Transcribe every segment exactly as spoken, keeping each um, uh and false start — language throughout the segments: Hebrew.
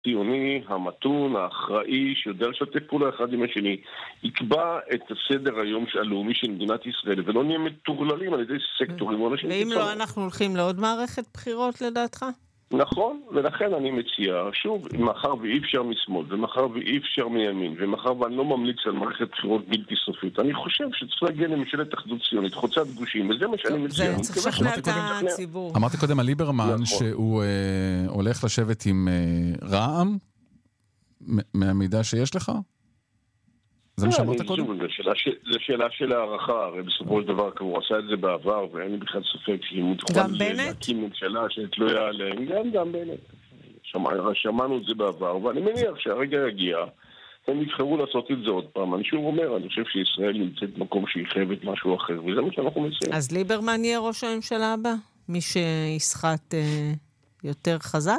הציוני, המתון, האחראי, שיודע לשתף פעולה אחד עם השני, יקבע את הסדר היום הלאומי של מדינת ישראל, ולא נהיה מטורללים על ידי סקטורים. ואם לא, אנחנו הולכים לעוד מערכת בחירות לדעתך? נכון, ולכן אני מציע, שוב, מאחר ואי אפשר משמאל, ומאחר ואי אפשר מימין, ומאחר ואני לא ממליץ על מערכת בחירות בלתי סופית, אני חושב שצריך להגיע לממשלת אחדות ציונית, חוצת גושים, וזה מה שאני מציע. זה צריך לשכנע את הציבור. אמרתי קודם על ליברמן שהוא הולך לשבת עם רע"מ, מהמידע שיש לך? זה מה שאמרת קודם? זה שאלה של הערכה, הרי בסופו של דבר הוא עשה את זה בעבר, ואין לי בכלל ספק שאם תוכל להקים ממשלה שתלויה עליהם, גם גם בנט. שמענו את זה בעבר, ואני מניח שהרגע יגיע, הם יבחרו לעשות את זה עוד פעם. אני שוב אומר, אני חושב שישראל נמצאת במקום שהיא חייבת משהו אחר, וזה מה שאנחנו מציעים. אז ליברמן יהיה ראש הממשלה הבא? מי שיסחט יותר חזק?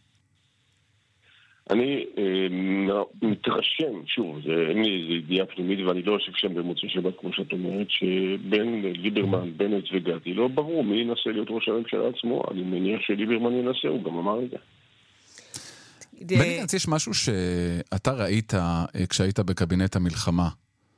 אני אה, מתרשם, שוב, זה, אין לי איזו ידיעה פנימית, ואני לא חושב שם במוצאי שבת, כמו שאת אומרת, שבין ליברמן, בנט וגדי, לא ברור מי ינסה להיות ראש הממשלה עצמו. אני מניח שליברמן ינסה, הוא גם אמר את זה. בני גנץ, יש משהו שאתה ראית כשהיית בקבינט המלחמה,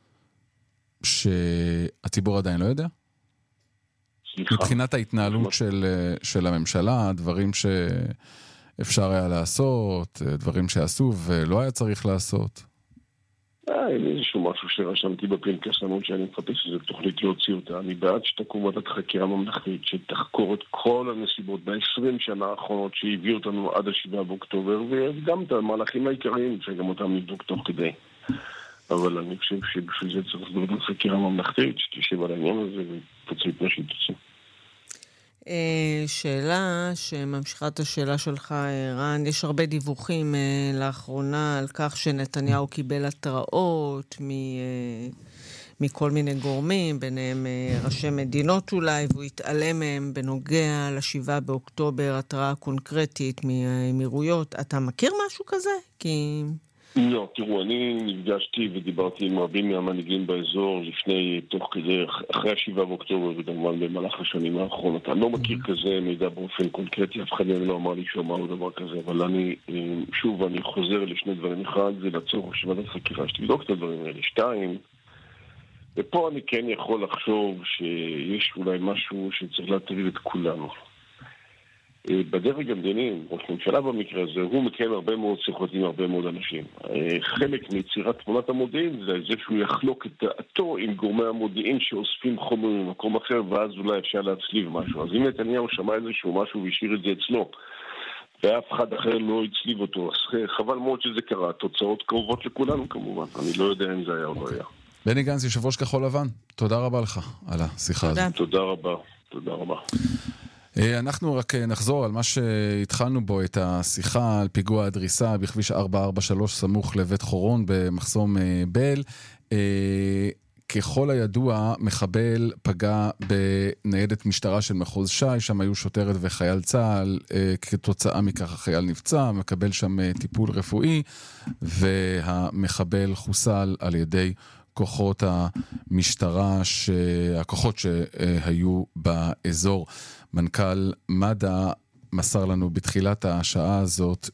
שהציבור עדיין לא יודע? סליחה. מבחינת ההתנהלות של, של הממשלה, דברים ש... אפשר היה לעשות, דברים שעשו ולא היה צריך לעשות. אה, אין איזשהו משהו שרשמתי בפנקסנות שאני מחפש איזו תוכנית להוציא אותה. אני בעד שתקום ועדת חקירה ממלכתית שתחקור את כל הנסיבות ב-עשרים שנה האחרונות שהביאו אותנו עד השבעה באוקטובר, וגם את המהלכים העיקריים שגם אותם נבדוק תוך כדי. אבל אני חושב שבשביל זה צריך ועדת חקירה ממלכתית שתשב על העניין הזה ותוציא את מה שהיא תוציא. שאלה שממשיכה את השאלה שלך, רן, יש הרבה דיווחים לאחרונה על כך שנתניהו קיבל התראות מכל מיני גורמים, ביניהם ראשי מדינות אולי, והוא התעלם מהם בנוגע לשבעה באוקטובר, התראה קונקרטית מהאמירויות. אתה מכיר משהו כזה? כי... לא, תראו, אני נפגשתי ודיברתי עם רבים מהמנהיגים באזור לפני, תוך כדי, אחרי השבעה באוקטובר וכמובן במהלך השנים האחרונות. אני לא מכיר כזה מידע באופן קונקרטי, אף אחד לא אמר לי שהוא אמר דבר כזה, אבל אני, שוב, אני חוזר לשני דברים. אחד, זה לצורך שוועדת חקירה שתבדוק את הדברים האלה. שתיים, ופה אני כן יכול לחשוב שיש אולי משהו שצריך להטריד את כולנו. בדרג המדיני, ראש ממשלה במקרה הזה, הוא מקיים הרבה מאוד שיחות עם הרבה מאוד אנשים. חלק מיצירת תמונת המודיעין זה זה שהוא יחלוק את דעתו עם גורמי המודיעין שאוספים חומר ממקום אחר, ואז אולי אפשר להצליב משהו. אז אם נתניהו שמע איזשהו משהו והשאיר את זה אצלו, ואף אחד אחר לא הצליב אותו, אז חבל מאוד שזה קרה. תוצאות קרובות לכולנו כמובן. אני לא יודע אם זה היה או לא היה. בני גנץ, יושב ראש כחול לבן, תודה רבה לך על השיחה הזאת. תודה רבה, תודה רבה. אנחנו רק נחזור על מה שהתחלנו בו, את השיחה על פיגוע הדריסה בכביש ארבע ארבע שלוש סמוך לבית חורון במחסום בל. ככל הידוע, מחבל פגע בניידת משטרה של מחוז ש"י, שם היו שוטרת וחייל צה"ל, כתוצאה מכך החייל נפצע, מקבל שם טיפול רפואי, והמחבל חוסל על ידי כוחות המשטרה, הכוחות שהיו באזור. מנכ"ל מד"א מסר לנו בתחילת השעה הזאת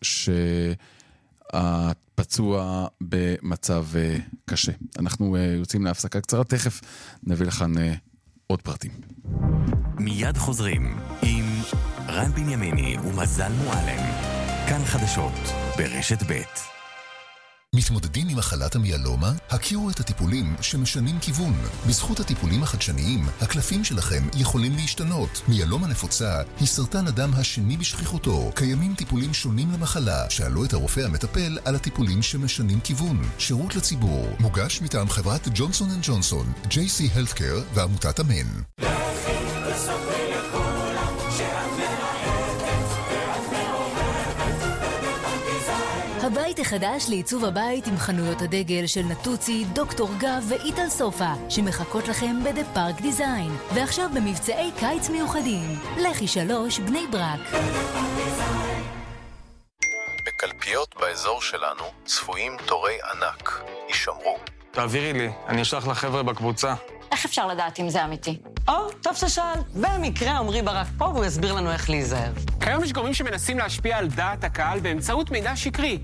שהפצוע במצב קשה. אנחנו יוצאים להפסקה קצרה, תכף נביא לכאן עוד פרטים. מיד חוזרים עם רן בנימיני ומזל מועלם. כאן חדשות ברשת ב'. מתמודדים עם מחלת המיאלומה? הכירו את הטיפולים שמשנים כיוון. בזכות הטיפולים החדשניים, הקלפים שלכם יכולים להשתנות. מיאלומה נפוצה היא סרטן הדם השני בשכיחותו. קיימים טיפולים שונים למחלה. שאלו את הרופא המטפל על הטיפולים שמשנים כיוון. שירות לציבור. מוגש מטעם חברת ג'ונסון אנד ג'ונסון, ג'יי סי Healthcare ועמותת אמן. הבית החדש לעיצוב הבית עם חנויות הדגל של נטוצי, דוקטור גב ואיטל סופה שמחכות לכם בדה פארק דיזיין, ועכשיו במבצעי קיץ מיוחדים. לכי שלוש בני ברק. בקלפיות באזור שלנו צפויים תורי ענק. יישמרו. תעבירי לי, אני אשלח לחבר'ה בקבוצה. איך אפשר לדעת אם זה אמיתי? או, טוב ששאל. במקרה עמרי ברק פה והוא יסביר לנו איך להיזהר. כיום יש גורמים שמנסים להשפיע על דעת הקהל באמצעות מידע שקרי.